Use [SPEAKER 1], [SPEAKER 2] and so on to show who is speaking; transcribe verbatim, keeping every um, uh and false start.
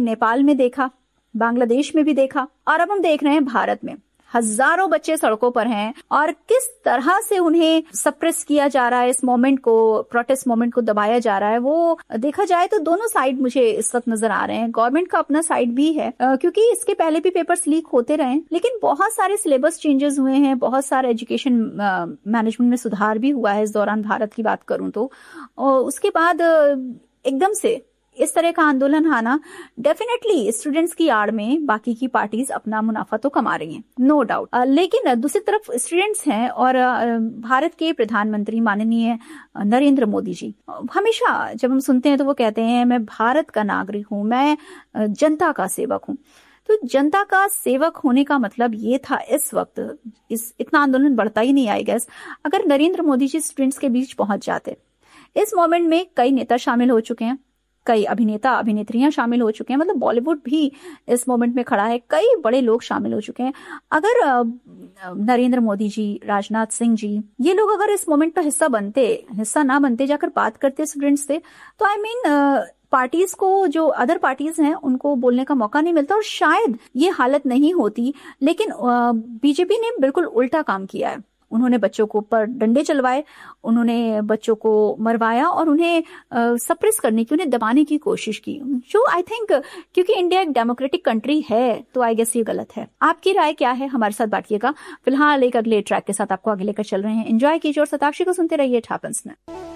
[SPEAKER 1] नेपाल में देखा, बांग्लादेश में भी देखा, और अब हम देख रहे हैं भारत में। हजारों बच्चे सड़कों पर हैं और किस तरह से उन्हें सप्रेस किया जा रहा है, इस मोमेंट को, प्रोटेस्ट मोमेंट को दबाया जा रहा है। वो देखा जाए तो दोनों साइड मुझे इस वक्त नजर आ रहे हैं। गवर्नमेंट का अपना साइड भी है, क्योंकि इसके पहले भी पेपर्स लीक होते रहे, लेकिन बहुत सारे सिलेबस चेंजेस हुए हैं, बहुत सारे एजुकेशन मैनेजमेंट में सुधार भी हुआ है इस दौरान, भारत की बात करूं तो। और उसके बाद एकदम से इस तरह का आंदोलन आना, डेफिनेटली स्टूडेंट्स की आड़ में बाकी की पार्टीज अपना मुनाफा तो कमा रही हैं, नो डाउट। लेकिन दूसरी तरफ स्टूडेंट्स हैं और भारत के प्रधानमंत्री माननीय नरेंद्र मोदी जी, हमेशा जब हम सुनते हैं तो वो कहते हैं मैं भारत का नागरिक हूं, मैं जनता का सेवक हूं। तो जनता का सेवक होने का मतलब ये था इस वक्त, इस इतना आंदोलन बढ़ता ही नहीं, आई गेस, अगर नरेंद्र मोदी जी स्टूडेंट्स के बीच पहुंच जाते। इस मोमेंट में कई नेता शामिल हो चुके हैं, कई अभिनेता अभिनेत्रियां शामिल हो चुके हैं, मतलब बॉलीवुड भी इस मोमेंट में खड़ा है, कई बड़े लोग शामिल हो चुके हैं। अगर नरेंद्र मोदी जी, राजनाथ सिंह जी, ये लोग अगर इस मोमेंट का हिस्सा बनते, हिस्सा ना बनते, जाकर बात करते स्टूडेंट्स से, तो आई मीन पार्टीज को, जो अदर पार्टीज हैं, उनको बोलने का मौका नहीं मिलता और शायद ये हालत नहीं होती। लेकिन बीजेपी ने बिल्कुल उल्टा काम किया है। उन्होंने बच्चों को ऊपर डंडे चलवाए, उन्होंने बच्चों को मरवाया और उन्हें सप्रेस करने की, उन्हें दबाने की कोशिश की, जो आई थिंक, क्योंकि इंडिया एक डेमोक्रेटिक कंट्री है तो आई गेस ये गलत है। आपकी राय क्या है, हमारे साथ बांटिएगा। फिलहाल एक अगले ट्रैक के साथ आपको आगे लेकर चल रहे हैं, एंजॉय कीजिए और सताक्षी को सुनते रहिए। इट हैपेंस में।